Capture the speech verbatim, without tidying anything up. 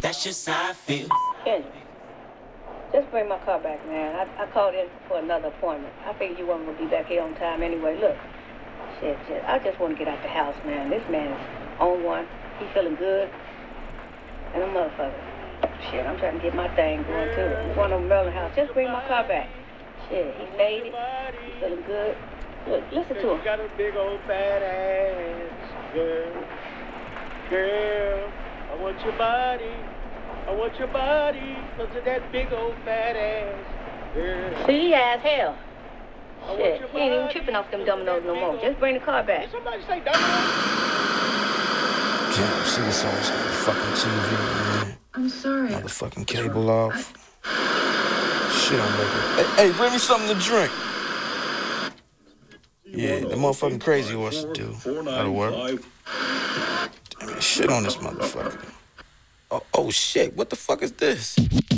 That's just how I feel. Kendra, just bring my car back, man. I, I called in for another appointment. I figured you weren't going to be back here on time anyway. Look, shit, shit. I just want to get out the house, man. This man is on one. He feeling good. And a motherfucker. Shit, I'm trying to get my thing going, too. I'm going to Merlin house. Just bring my car back. Shit, he made it. He feeling good. Look, listen to him. You got a big old fat ass, girl. Girl, I want your body. I want your body because of that big old fat ass, girl. See, as hell. Shit, he ain't even tripping off them dominoes no more. Just bring the car back. Did somebody say dominoes? Damn, see this on fucking T V, man. I'm sorry. Motherfucking cable off. Shit, I'm making. Hey, hey, bring me something to drink. Yeah, the motherfucking crazy horse to do. That'll work. Damn, shit on this motherfucker. Oh, oh shit, what the fuck is this?